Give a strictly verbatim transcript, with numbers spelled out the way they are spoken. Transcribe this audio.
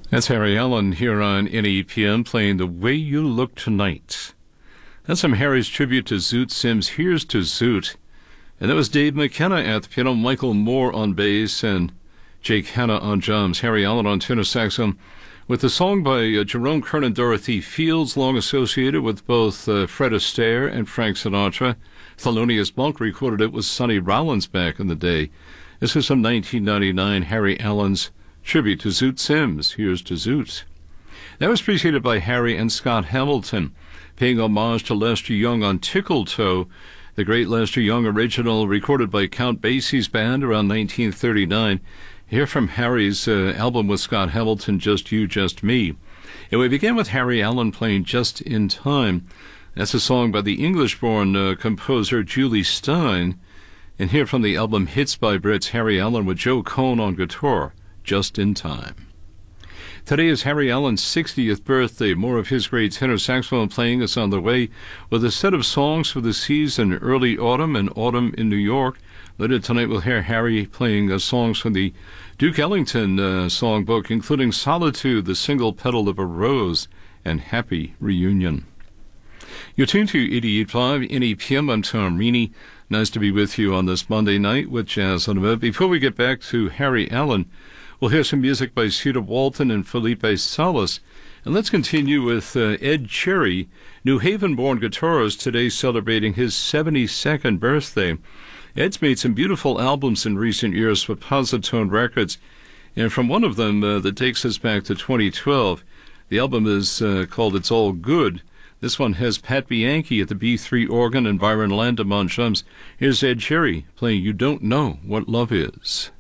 That's Harry Allen here on N E P M playing The Way You Look Tonight. That's from Harry's tribute to Zoot Sims. Here's to Zoot. And that was Dave McKenna at the piano, Michael Moore on bass, and Jake Hanna on drums. Harry Allen on tenor saxophone with a song by uh, Jerome Kern and Dorothy Fields, long associated with both uh, Fred Astaire and Frank Sinatra. Thelonious Monk recorded it with Sonny Rollins back in the day. This is from nineteen ninety-nine, Harry Allen's tribute to Zoot Sims. Here's to Zoot. That was preceded by Harry and Scott Hamilton, paying homage to Lester Young on Tickle Toe, the great Lester Young original recorded by Count Basie's band around nineteen thirty-nine. Here from Harry's uh, album with Scott Hamilton, Just You, Just Me. And we began with Harry Allen playing Just in Time. That's a song by the English-born uh, composer Julie Stein. And here from the album Hits by Brits, Harry Allen with Joe Cohn on guitar, Just in Time. Today is Harry Allen's sixtieth birthday. More of his great tenor saxophone playing is on the way with a set of songs for the season, early autumn and autumn in New York. Later tonight we'll hear Harry playing uh, songs from the Duke Ellington uh, songbook, including Solitude, The Single Petal of a Rose, and Happy Reunion. You're tuned to eighty-eight point five N E P M. I'm Tom Reaney. Nice to be with you on this Monday night with Jazz on the Move. Before we get back to Harry Allen, we'll hear some music by Cedar Walton and Felipe Salas. And let's continue with uh, Ed Cherry, New Haven-born guitarist, today celebrating his seventy-second birthday. Ed's made some beautiful albums in recent years for Positone Records, and from one of them uh, that takes us back to twenty twelve, the album is uh, called It's All Good. This one has Pat Bianchi at the B three organ and Byron Landam on drums. Here's Ed Cherry playing You Don't Know What Love Is.